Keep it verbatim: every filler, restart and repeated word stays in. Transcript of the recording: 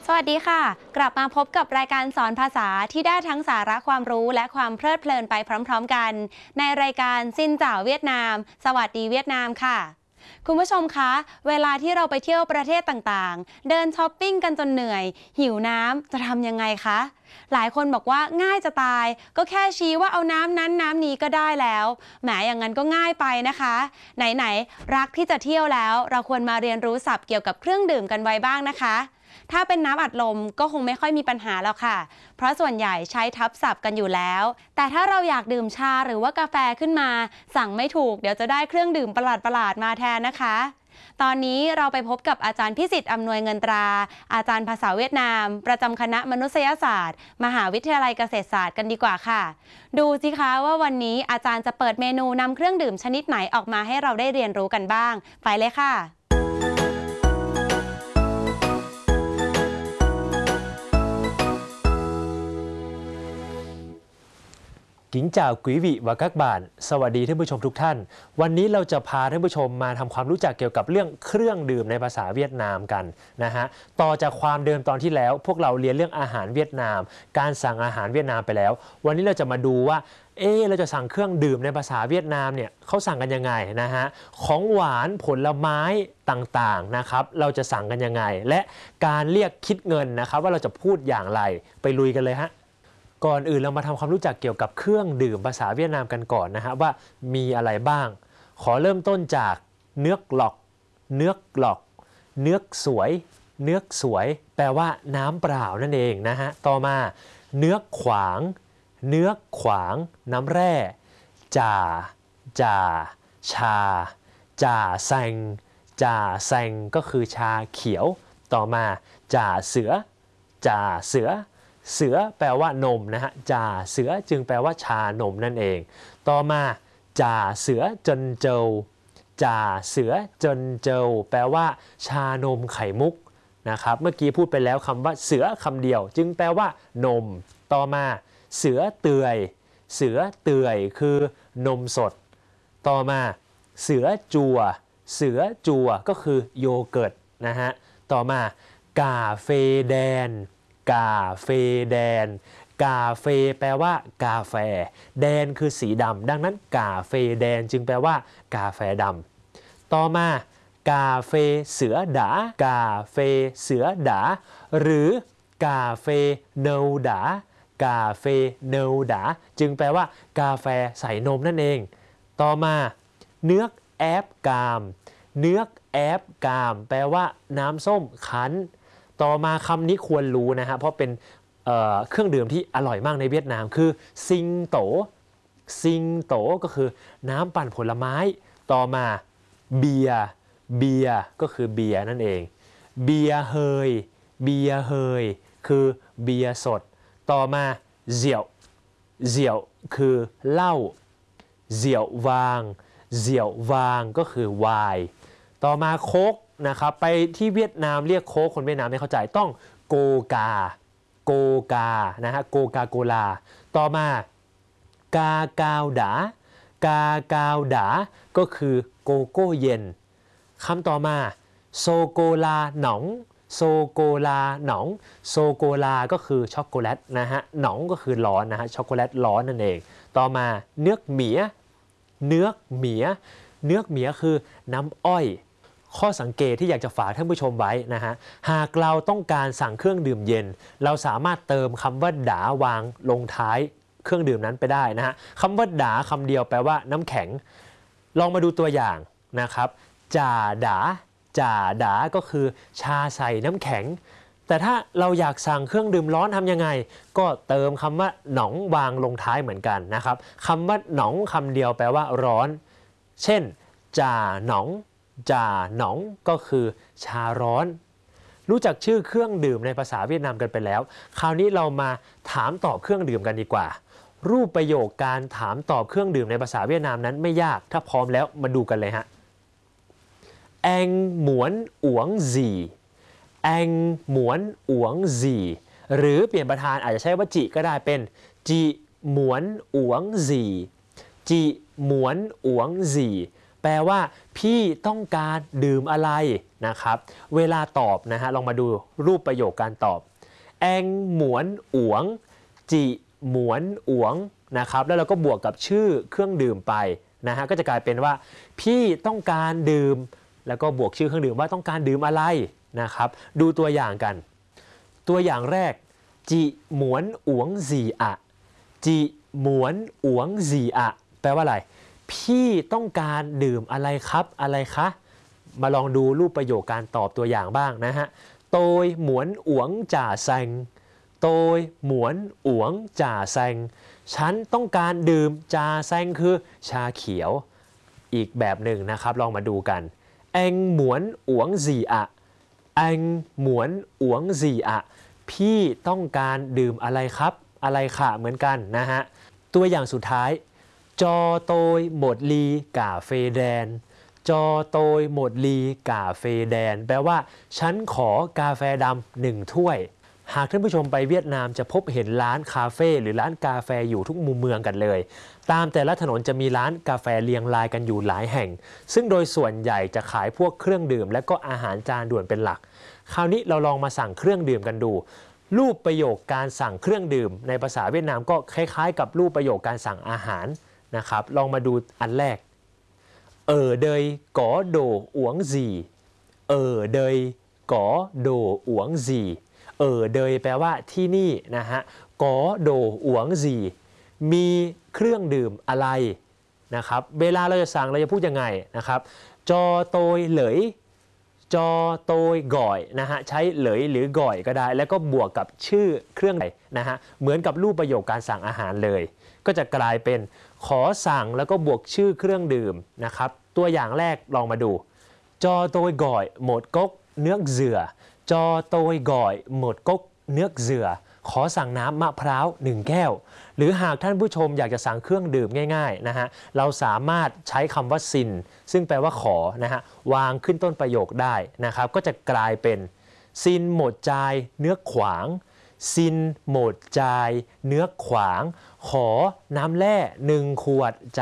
สวัสดีค่ะกลับมาพบกับรายการสอนภาษาที่ได้ทั้งสาระความรู้และความเพลิดเพลินไปพร้อมๆกันในรายการซินเจ่าเวียดนามสวัสดีเวียดนามค่ะคุณผู้ชมคะเวลาที่เราไปเที่ยวประเทศต่างๆเดินช้อปปิ้งกันจนเหนื่อยหิวน้ำจะทำยังไงคะหลายคนบอกว่าง่ายจะตายก็แค่ชี้ว่าเอาน้ำนั้นน้ำนี้ก็ได้แล้วแหมอย่างนั้นก็ง่ายไปนะคะไหนๆรักที่จะเที่ยวแล้วเราควรมาเรียนรู้ศัพท์เกี่ยวกับเครื่องดื่มกันไว้บ้างนะคะถ้าเป็นน้ำอัดลมก็คงไม่ค่อยมีปัญหาแล้วค่ะเพราะส่วนใหญ่ใช้ทับศัพท์กันอยู่แล้วแต่ถ้าเราอยากดื่มชาหรือว่ากาแฟขึ้นมาสั่งไม่ถูกเดี๋ยวจะได้เครื่องดื่มประหลาดๆมาแทนนะคะตอนนี้เราไปพบกับอาจารย์พิสิทธิ์อำนวยเงินตราอาจารย์ภาษาเวียดนามประจำคณะมนุษยศาสตร์มหาวิทยาลัยเกษตรศาสตร์กันดีกว่าค่ะดูสิคะว่าวันนี้อาจารย์จะเปิดเมนูนำเครื่องดื่มชนิดไหนออกมาให้เราได้เรียนรู้กันบ้างไปเลยค่ะหญิงจ่าวกุ๋ยวิวากักบานสวัสดีท่านผู้ชมทุกท่านวันนี้เราจะพาท่านผู้ชมมาทำความรู้จักเกี่ยวกับเรื่องเครื่องดื่มในภาษาเวียดนามกันนะฮะต่อจากความเดิมตอนที่แล้วพวกเราเรียนเรื่องอาหารเวียดนามการสั่งอาหารเวียดนามไปแล้ววันนี้เราจะมาดูว่าเออเราจะสั่งเครื่องดื่มในภาษาเวียดนามเนี่ยเขาสั่งกันยังไงนะฮะของหวานผลไม้ต่างๆนะครับเราจะสั่งกันยังไงและการเรียกคิดเงินนะครับว่าเราจะพูดอย่างไรไปลุยกันเลยฮะก่อนอื่นเรามาทำความรู้จักเกี่ยวกับเครื่องดื่มภาษาเวียดนามกันก่อนนะฮะว่ามีอะไรบ้างขอเริ่มต้นจากเนื้อกหลอกเนื้อกหลอกเนื้อสวยเนื้อสวยแปลว่าน้ำเปล่านั่นเองนะฮะต่อมาเนื้อขวางเนื้อขวางน้ำแร่จ่าจ่าชาจ่าแซงจ่าแซงก็คือชาเขียวต่อมาจ่าเสือจ่าเสือเสือแปลว่านมนะฮะจ่าเสือจึงแปลว่าชานมนั่นเองต่อมาจ่าเสือจนเจวจ่าเสือจนเจวแปลว่าชานมไข่มุกนะครับเมื่อกี้พูดไปแล้วคำว่าเสือคำเดียวจึงแปลว่านมต่อมาเสือเตื่อยเสือเตื่อยคือนมสดต่อมาเสือจัวเสือจัวก็คือโยเกิร์ตนะฮะต่อมากาเฟแดนกาเฟแดนกาเฟแปลว่ากาแฟแดนคือสีดำดังนั้นกาเฟแดนจึงแปลว่ากาแฟดำต่อมากาเฟเสือดากาเฟเสือดาหรือกาเฟเนลดากาเฟเนลดาจึงแปลว่ากาแฟใส่นมนั่นเองต่อมาเนื้อแอบกามเนื้อแอบกามแปลว่าน้ำส้มคั้นต่อมาคำนี้ควรรู้นะฮะเพราะเป็น เอ่อ เครื่องดื่มที่อร่อยมากในเวียดนามคือซิงโตซิงโตก็คือน้ำปั่นผลไม้ต่อมาเบียร์เบียร์ก็คือเบียร์นั่นเองเบียร์เฮยเบียร์เฮยคือเบียร์สดต่อมาเสี่ยวเสี่ยวคือเหล้าเสี่ยววางเสี่ยววางก็คือไวน์ต่อมาโค้กนะครับไปที่เวียดนามเรียกโค้กคนเวียดนามไม่เข้าใจต้องโกกาโกกานะฮะโกกาโกลาต่อมากากาวดากากาวดาก็คือโกโก้เย็นคำต่อมาโซโกลาหนองโซโกลาหนองโซโกลาก็คือช็อกโกแลตนะฮะหนองก็คือร้อนนะฮะช็อกโกแลตร้อนนั่นเองต่อมาเนื้อเหมียเนื้อเหมียเนื้อเหมียคือน้ำอ้อยข้อสังเกตที่อยากจะฝากท่านผู้ชมไว้นะฮะหากเราต้องการสั่งเครื่องดื่มเย็นเราสามารถเติมคำว่าดาวางลงท้ายเครื่องดื่มนั้นไปได้นะฮะคำว่าดาคำเดียวแปลว่าน้ำแข็งลองมาดูตัวอย่างนะครับจ่าดาจ่าดาก็คือชาใส่น้ำแข็งแต่ถ้าเราอยากสั่งเครื่องดื่มร้อนทำยังไงก็เติมคำว่าหนองวางลงท้ายเหมือนกันนะครับคำว่าหนองคำเดียวแปลว่าร้อนเช่นจ่าหนองจ่าหนองก็คือชาร้อนรู้จักชื่อเครื่องดื่มในภาษาเวียดนามกันไปแล้วคราวนี้เรามาถามตอบเครื่องดื่มกันดีกว่ารูปประโยคการถามตอบเครื่องดื่มในภาษาเวียดนามนั้นไม่ยากถ้าพร้อมแล้วมาดูกันเลยฮะแองหมวนอวงจีแองหมวนอวงจีหรือเปลี่ยนประธานอาจจะใช้ว่าจิก็ได้เป็นจีหมวนอวงจีจีหมวนอวงจีแปลว่าพี่ต้องการดื่มอะไรนะครับเวลาตอบนะฮะลองมาดูรูปประโยคการตอบแองหมวนอวงจิหมวนอวงนะครับแล้วเราก็บวกกับชื่อเครื่องดื่มไปนะฮะก็จะกลายเป็นว่าพี่ต้องการดื่มแล้วก็บวกชื่อเครื่องดื่มว่าต้องการดื่มอะไรนะครับดูตัวอย่างกันตัวอย่างแรกจิหมวนอวงซีอะจิหมวนอวงซีอะแปลว่าอะไรพี่ต้องการดื่มอะไรครับอะไรคะมาลองดูรูปประโยคการตอบตัวอย่างบ้างนะฮะโตยหมวนอวงจ่าแซงโตยหมวนอวงจ่าแซงฉันต้องการดื่มจ่าแซงคือชาเขียวอีกแบบหนึ่งนะครับลองมาดูกันเอ็งหมวนอวงซีอะเอ็งหมวนอวงซีอะพี่ต้องการดื่มอะไรครับอะไรค่ะเหมือนกันนะฮะตัวอย่างสุดท้ายจอโตยหมดลีกาเฟแดนจอโตยหมดลีกาเฟแดนแปลว่าฉันขอกาแฟดำหนึ่งถ้วยหากท่านผู้ชมไปเวียดนามจะพบเห็นร้านคาเฟ่หรือร้านกาแฟอยู่ทุกมุมเมืองกันเลยตามแต่ละถนนจะมีร้านกาแฟเรียงรายกันอยู่หลายแห่งซึ่งโดยส่วนใหญ่จะขายพวกเครื่องดื่มและก็อาหารจานด่วนเป็นหลักคราวนี้เราลองมาสั่งเครื่องดื่มกันดูรูปประโยคการสั่งเครื่องดื่มในภาษาเวียดนามก็คล้ายๆกับรูปประโยคการสั่งอาหารนะครับลองมาดูอันแรกเออเดยก๋อโดอวงซีเออเดยก๋อโดอวงซีเออเดยแปลว่าที่นี่นะฮะก๋อโดอวงซีมีเครื่องดื่มอะไรนะครับเวลาเราจะสั่งเราจะพูดยังไงนะครับจอโตยเหลยจอโตยก่อยนะฮะใช้เหลยหรือก่อยก็ได้แล้วก็บวกกับชื่อเครื่องนะฮะเหมือนกับรูปประโยคการสั่งอาหารเลยก็จะกลายเป็นขอสั่งแล้วก็บวกชื่อเครื่องดื่มนะครับตัวอย่างแรกลองมาดูจอโตยก่อยหมดก๊กเนื้อเสือจอโตยก่อยหมดก๊กเนื้อเสือขอสั่งน้ำมะพร้าวหนึ่งแก้วหรือหากท่านผู้ชมอยากจะสั่งเครื่องดื่มง่ายๆนะฮะเราสามารถใช้คำว่าซินซึ่งแปลว่าขอนะฮะวางขึ้นต้นประโยคได้นะครับก็จะกลายเป็นซินหมดจายเนื้อขวางซินหมดจายเนื้อขวางขอน้ำแร่หนึ่งขวด